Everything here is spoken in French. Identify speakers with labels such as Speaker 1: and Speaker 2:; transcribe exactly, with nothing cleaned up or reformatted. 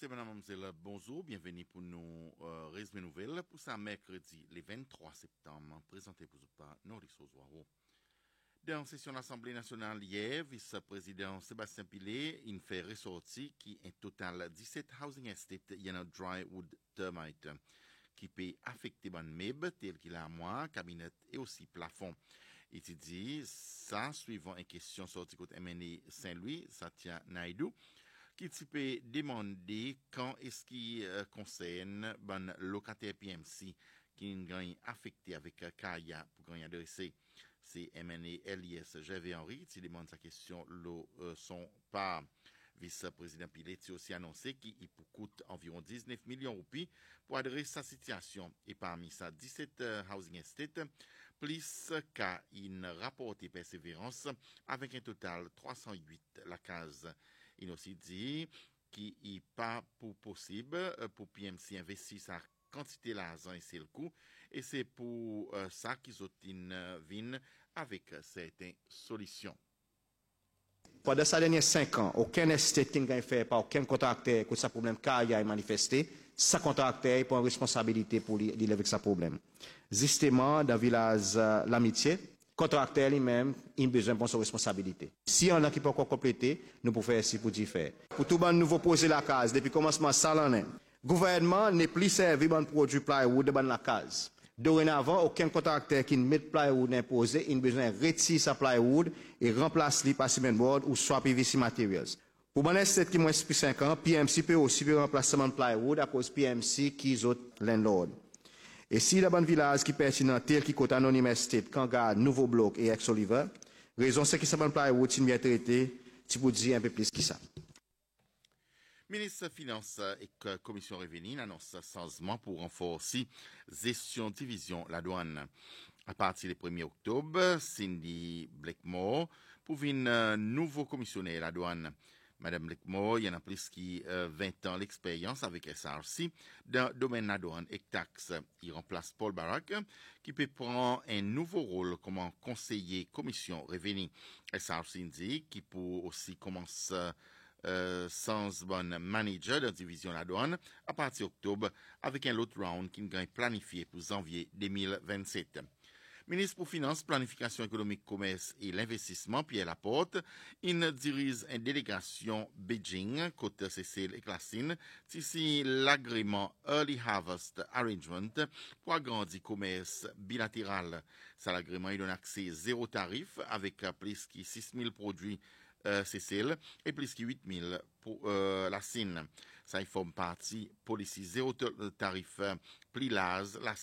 Speaker 1: Messieurs, Mesdames, Mademoiselles, bonjour, bienvenue pour nos euh, résumés nouvelles pour ce mercredi, le vingt-trois septembre, présenté pour vous par Norris Ozoaro. Dans la session de l'Assemblée nationale hier, vice-président Sébastien Pilet, il fait ressortir qui un total dix-sept housing estates, il y a un drywood termite qui peut affecter ban meubles tel qu'il a à moi, cabinet et aussi plafond. Il dit ça suivant une question sortie côté M N A Saint-Louis, Satya Naidoo, qui peut demander quand est-ce qui euh, concerne ban locataire P M C qui est affecté avec Kaya pour gagner adressé. C'est M N A L I S Gervais Henry qui demande sa question le euh, son par vice-président Pilet qui aussi annoncé qu'il coûte environ dix-neuf millions de roupies pour adresser sa situation. Et parmi ça, dix-sept uh, housing estates, plus qu'à une rapportée persévérance avec un total trois cent huit la case. Il aussi dit qu'il n'est pas pour possible pour P M C investir sa quantité d'argent et c'est le coût. Et c'est pour euh, ça qu'ils ont une vigne avec certaines solutions.
Speaker 2: Pendant ces derniers cinq ans, aucun estate qui a fait par aucun contracteur que ce problème qu'il a manifesté, sa contracteur prend responsabilité pour lui avec ce problème. Justement, dans le village euh, L'Amitié, contracteur lui-même, il a besoin de sa responsabilité. Si on a qui peut encore compléter, nous pouvons faire ainsi pour dire faire. Pour tout le monde nouveau poser la case, depuis le commencement de ça, le gouvernement n'est plus servi de produit plywood dans la case. Dorénavant, aucun contracteur qui ne met plywood imposé, il a besoin de retirer sa plywood et remplacer par cement board ou soit P V C materials. Pour mon estate qui moins depuis cinq ans, P M C peut aussi faire remplacement de plywood à cause P M C qui est autres landlord. Et si la bonne village qui est pertinent tel qui côte anonyme estate, Kanga, Nouveau Bloc et Ex-Oliver, raison c'est que sa bonne plywood si bien traité, tu peux dire un peu plus que ça.
Speaker 1: Ministre des Finances et Commission Revenu annonce changement pour renforcer gestion division la douane. À partir du premier octobre, Cindy Blackmore pour un nouveau commissionnaire la douane. Madame Blackmore, il y en a plus qui euh, vingt ans d'expérience avec S R C dans le domaine de la douane et taxes. Il remplace Paul Barak qui peut prendre un nouveau rôle comme conseiller commission Revenu. S R C dit qu'il peut aussi commencer Euh, sans bon manager de la division de la douane à partir d'octobre avec un autre round qui est planifié pour janvier deux mille vingt-sept. Ministre pour Finances, Planification économique, Commerce et l'Investissement, Pierre Laporte, il dirige une délégation Beijing, côte Cécile et Classine, ici l'agrément Early Harvest Arrangement pour agrandir commerce bilatéral. Ça, l'agrément, il donne accès zéro tarif avec plus de six mille produits Euh, Cécile et plus que huit mille pour euh, la Chine. Ça y forme partie policy zéro tarif plus large la